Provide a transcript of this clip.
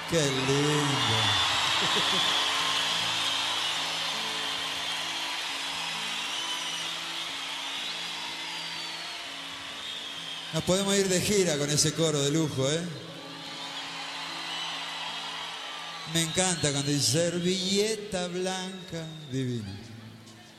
Qué lindo. Nos podemos ir de gira con ese coro de lujo, ¿eh? Me encanta cuando dice servilleta blanca, divino.